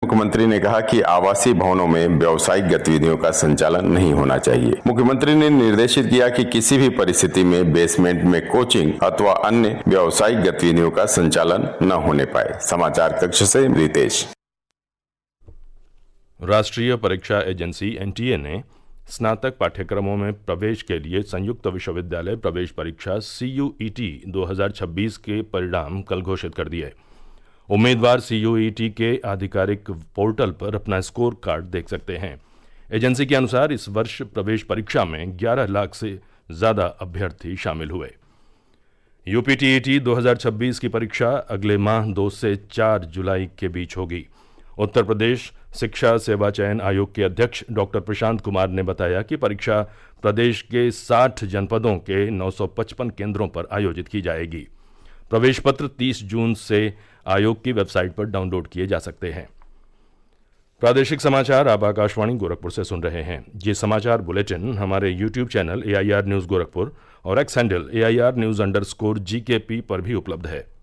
मुख्यमंत्री ने कहा कि आवासीय भवनों में व्यावसायिक गतिविधियों का संचालन नहीं होना चाहिए। मुख्यमंत्री ने निर्देशित किया कि किसी भी परिस्थिति में बेसमेंट में कोचिंग अथवा अन्य व्यावसायिक गतिविधियों का संचालन न होने पाए। समाचार कक्ष से रितेश। राष्ट्रीय परीक्षा एजेंसी एनटीए ने स्नातक पाठ्यक्रमों में प्रवेश के लिए संयुक्त विश्वविद्यालय प्रवेश परीक्षा CUET 2026 के परिणाम कल घोषित कर दिए। उम्मीदवार CUET के आधिकारिक पोर्टल पर अपना स्कोर कार्ड देख सकते हैं। एजेंसी के अनुसार इस वर्ष प्रवेश परीक्षा में 11 लाख से ज़्यादा अभ्यर्थी शामिल हुए। UPTET 2026 की परीक्षा अगले माह 2 से 4 जुलाई के बीच होगी। उत्तर प्रदेश शिक्षा सेवा चयन आयोग के अध्यक्ष डॉक्टर प्रशांत कुमार ने बताया कि परीक्षा प्रदेश के 60 जनपदों के 955 केंद्रों पर आयोजित की जाएगी। प्रवेश पत्र 30 जून से आयोग की वेबसाइट पर डाउनलोड किए जा सकते हैं। प्रादेशिक समाचार आप आकाशवाणी गोरखपुर से सुन रहे हैं। ये समाचार बुलेटिन हमारे YouTube channel AIR news Gorakhpur और एक्स हैंडल AIR न्यूज़_GKP पर भी उपलब्ध है।